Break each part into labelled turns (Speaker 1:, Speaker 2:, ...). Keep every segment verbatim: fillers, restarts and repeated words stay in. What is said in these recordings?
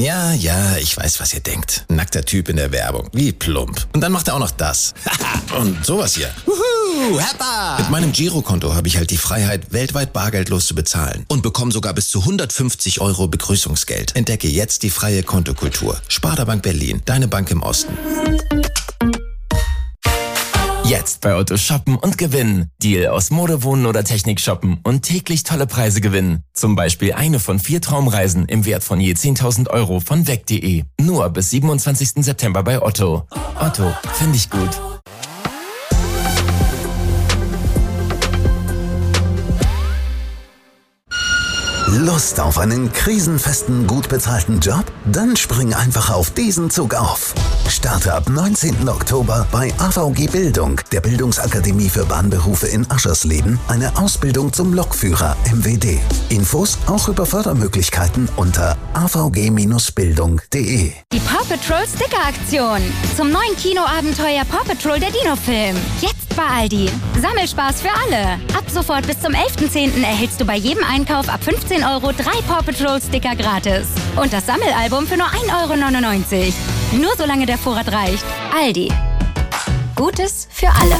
Speaker 1: Ja, ja, ich weiß, was ihr denkt. Nackter Typ in der Werbung. Wie plump. Und dann macht er auch noch das. Und sowas hier. Wuhu, Heppa! Mit meinem Girokonto habe ich halt die Freiheit, weltweit bargeldlos zu bezahlen. Und bekomme sogar bis zu hundertfünfzig Euro Begrüßungsgeld. Entdecke jetzt die freie Kontokultur. Sparda-Bank Berlin, deine Bank im Osten.
Speaker 2: Jetzt bei Otto shoppen und gewinnen. Deal aus Mode, Wohnen oder Technik shoppen und täglich tolle Preise gewinnen. Zum Beispiel eine von vier Traumreisen im Wert von je zehntausend Euro von weg punkt de. Nur bis siebenundzwanzigsten September bei Otto. Otto, finde ich gut.
Speaker 3: Lust auf einen krisenfesten, gut bezahlten Job? Dann spring einfach auf diesen Zug auf. Starte ab neunzehnten Oktober bei A V G Bildung, der Bildungsakademie für Bahnberufe in Aschersleben, eine Ausbildung zum Lokführer M W D. Infos auch über Fördermöglichkeiten unter a v g Bindestrich bildung punkt de.
Speaker 4: Die Paw Patrol Sticker Aktion zum neuen Kinoabenteuer Paw Patrol der Dino-Film. Jetzt bei Aldi. Sammelspaß für alle. Ab sofort bis zum elften zehnten erhältst du bei jedem Einkauf ab fünfzehn Euro drei Paw Patrol Sticker gratis. Und das Sammelalbum für nur ein Euro neunundneunzig. Nur solange der Vorrat reicht. Aldi. Gutes für alle.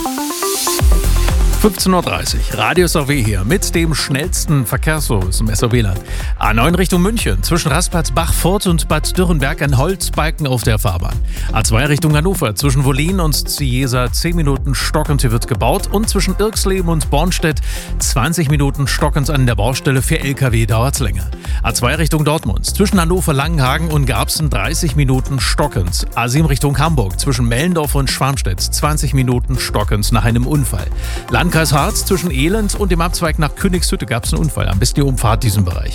Speaker 5: fünfzehn Uhr dreißig, Radio S A W hier mit dem schnellsten Verkehrsservice im S A W-Land. A neun Richtung München, zwischen Raspatz, Bachfurt und Bad Dürrenberg ein Holzbalken auf der Fahrbahn. A zwei Richtung Hannover, zwischen Wollin und Ziesa zehn Minuten stockend wird gebaut und zwischen Irksleben und Bornstedt zwanzig Minuten stockend an der Baustelle. Für L K W dauert's länger. A zwei Richtung Dortmund, zwischen Hannover, Langenhagen und Garbsen dreißig Minuten stockend. A sieben Richtung Hamburg, zwischen Mellendorf und Schwarmstedt zwanzig Minuten stockend nach einem Unfall. Landkreis Harz, zwischen Elend und dem Abzweig nach Königshütte gab es einen Unfall. Am besten die Umfahrt diesen Bereich.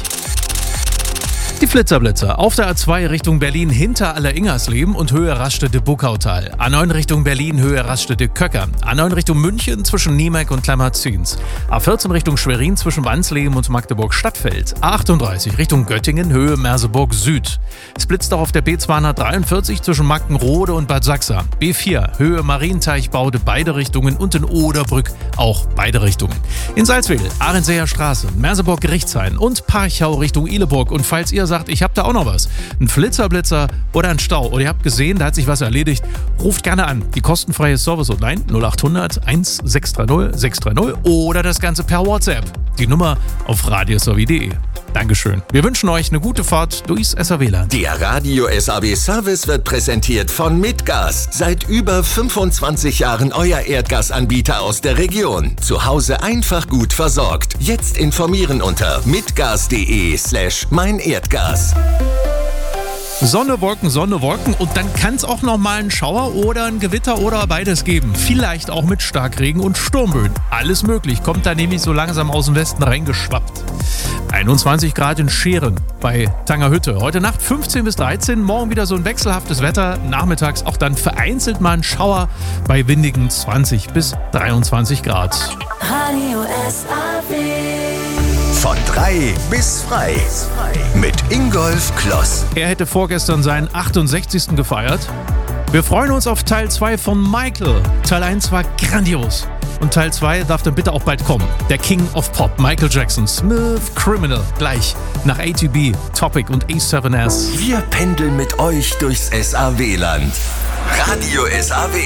Speaker 5: Die Flitterblitzer auf der A zwei Richtung Berlin hinter Alleringersleben und Höhe Raststätte Buckautal. A neun Richtung Berlin, Höhe Raststätte Köcker. A neun Richtung München zwischen Niemek und Klammerzins. A vierzehn Richtung Schwerin zwischen Wansleben und Magdeburg-Stadtfeld. A achtunddreißig Richtung Göttingen, Höhe Merseburg Süd. Es blitzt auch auf der B zweihundertdreiundvierzig zwischen Mackenrode und Bad Sachsa. B vier, Höhe Marienteichbaude, beide Richtungen und in Oderbrück auch beide Richtungen. In Salzwedel, Ahrensseer Straße, Merseburg-Gerichtshain und Parchau Richtung Ihleburg. Und falls ihr sagt, ich habe da auch noch was, ein Flitzer-Blitzer oder ein Stau oder ihr habt gesehen, da hat sich was erledigt, ruft gerne an. Die kostenfreie Service-Hotline null achthundert eins sechs drei null sechs drei null oder das Ganze per WhatsApp. Die Nummer auf radio s a w punkt de. Dankeschön. Wir wünschen euch eine gute Fahrt durchs S A W-Land.
Speaker 6: Der Radio S A W Service wird präsentiert von Mitgas. Seit über fünfundzwanzig Jahren euer Erdgasanbieter aus der Region. Zu Hause einfach gut versorgt. Jetzt informieren unter mitgas.de slash mein Erdgas.
Speaker 5: Sonne, Wolken, Sonne, Wolken und dann kann es auch noch mal einen Schauer oder ein Gewitter oder beides geben. Vielleicht auch mit Starkregen und Sturmböen. Alles möglich, kommt da nämlich so langsam aus dem Westen reingeschwappt. einundzwanzig Grad in Scheren bei Tangerhütte. Heute Nacht fünfzehn bis dreizehn, morgen wieder so ein wechselhaftes Wetter. Nachmittags auch dann vereinzelt mal ein Schauer bei windigen zwanzig bis dreiundzwanzig Grad.
Speaker 7: Radio S A W.
Speaker 3: Von drei bis frei mit Ingolf Kloss.
Speaker 5: Er hätte vorgestern seinen achtundsechzigsten gefeiert. Wir freuen uns auf Teil zwei von Michael. Teil eins war grandios. Und Teil zwei darf dann bitte auch bald kommen. Der King of Pop, Michael Jackson, Smooth Criminal. Gleich nach A T B, Topic und A seven S.
Speaker 6: Wir pendeln mit euch durchs S A W-Land. Radio S A W.